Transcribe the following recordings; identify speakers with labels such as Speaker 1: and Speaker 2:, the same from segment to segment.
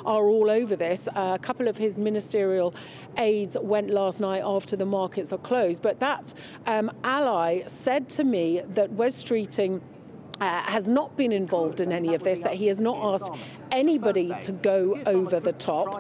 Speaker 1: are all over this. A couple of his ministerial aides went last night after the markets are closed. But that ally said to me that Wes Streeting has not been involved in any of this, that he has not asked anybody to go over the top,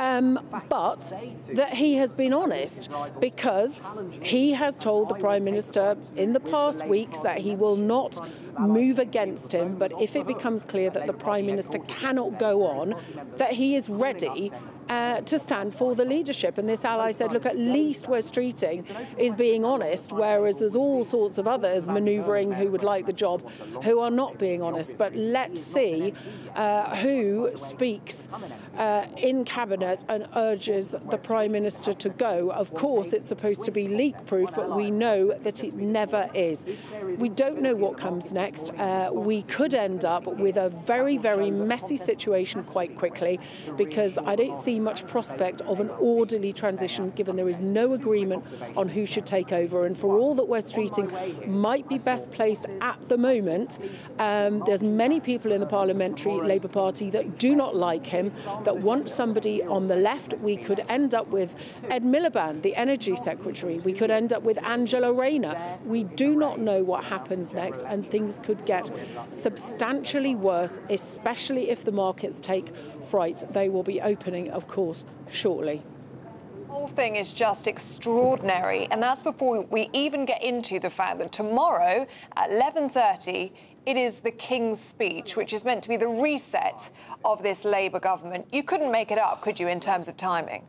Speaker 1: but that he has been honest, because he has told the Prime Minister in the past weeks that he will not move against him, but if it becomes clear that the Prime Minister cannot go on, that he is ready to stand for the leadership. And this ally said, look, at least Wes Streeting is being honest, whereas there's all sorts of others manoeuvring who would like the job who are not being honest. But let's see who speaks in Cabinet and urges the Prime Minister to go. Of course, it's supposed to be leak-proof, but we know that it never is. We don't know what comes next. We could end up with a very, very messy situation quite quickly, because I don't see much prospect of an orderly transition, given there is no agreement on who should take over. And for all that Wes Streeting might be best placed at the moment, there's many people in the Parliamentary Labour Party that do not like him, that want somebody on the left. We could end up with Ed Miliband, the Energy Secretary. We could end up with Angela Rayner. We do not know what happens next, and things could get substantially worse, especially if the markets take fright. They will be opening, of course, shortly.
Speaker 2: The whole thing is just extraordinary, and that's before we even get into the fact that tomorrow at 11:30 it is the King's Speech, which is meant to be the reset of this Labour government. You couldn't make it up, could you, in terms of timing?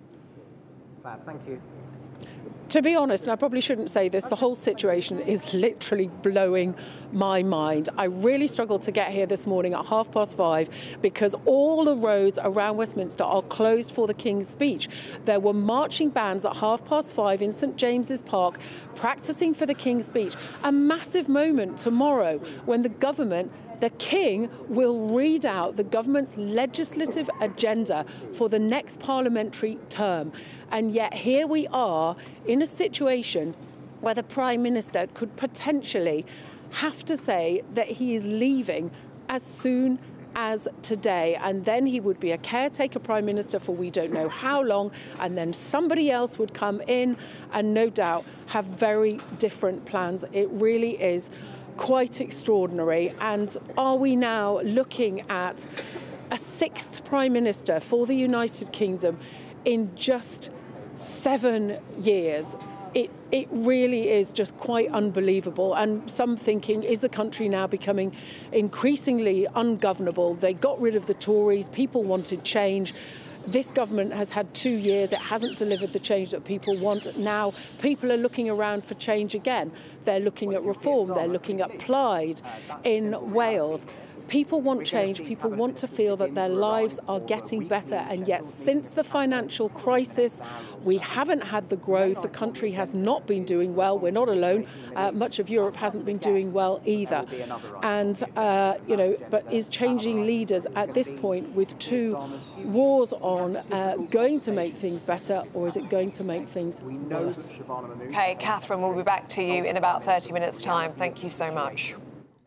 Speaker 3: Fab, thank you.
Speaker 1: To be honest, and I probably shouldn't say this, the whole situation is literally blowing my mind. I really struggled to get here this morning at 5:30 because all the roads around Westminster are closed for the King's Speech. There were marching bands at 5:30 in St James's Park practising for the King's Speech. A massive moment tomorrow when the government, the King, will read out the government's legislative agenda for the next parliamentary term. And yet here we are in a situation where the Prime Minister could potentially have to say that he is leaving as soon as today, and then he would be a caretaker Prime Minister for we don't know how long, and then somebody else would come in and no doubt have very different plans. It really is quite extraordinary. And are we now looking at a sixth Prime Minister for the United Kingdom in just 7 years? It really is just quite unbelievable. And some thinking, is the country now becoming increasingly ungovernable? They got rid of the Tories, people wanted change. This government has had 2 years, it hasn't delivered the change that people want. Now people are looking around for change again. They're looking at reform, they're looking at Plaid in Wales. People want change, people want to feel that their lives are getting better, and yet since the financial crisis we haven't had the growth. The country has not been doing well. We're not alone. Much of Europe hasn't been doing well either. And, but is changing leaders at this point with 2 wars on going to make things better, or is it going to make things worse?
Speaker 2: OK, Catherine, we'll be back to you in about 30 minutes' time. Thank you so much.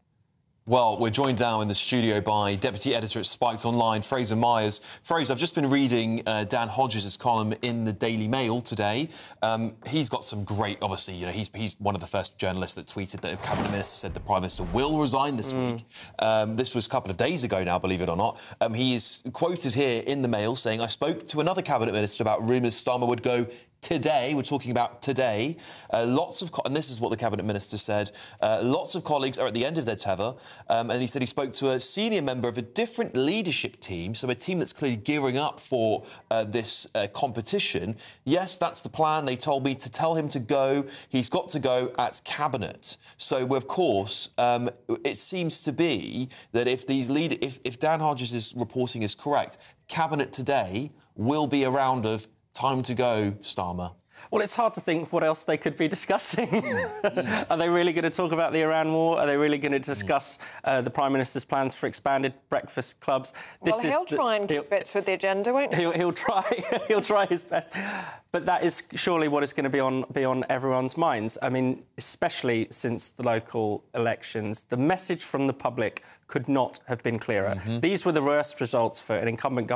Speaker 4: Well, we're joined now in the studio by Deputy Editor at Spikes Online, Fraser Myers. Fraser, I've just been reading Dan Hodges' column in the Daily Mail today. He's got some great, obviously, he's one of the first journalists that tweeted that a Cabinet Minister said the Prime Minister will resign this week. This was a couple of days ago now, believe it or not. He is quoted here in the Mail saying, I spoke to another Cabinet Minister about rumours Starmer would go today. We're talking about today. And this is what the Cabinet Minister said, lots of colleagues are at the end of their tether, and he said he spoke to a senior member of a different leadership team, so a team that's clearly gearing up for this competition. Yes, that's the plan. They told me to tell him to go. He's got to go at Cabinet. So, of course, it seems to be that if Dan Hodges' reporting is correct, Cabinet today will be a round of time to go, Starmer.
Speaker 5: Well, it's hard to think what else they could be discussing. Are they really going to talk about the Iran war? Are they really going to discuss the Prime Minister's plans for expanded breakfast clubs?
Speaker 2: He'll try and keep bits with the agenda, won't he?
Speaker 5: He'll try. He'll try his best. But that is surely what is going to be on everyone's minds. I mean, especially since the local elections, the message from the public could not have been clearer. These were the worst results for an incumbent government.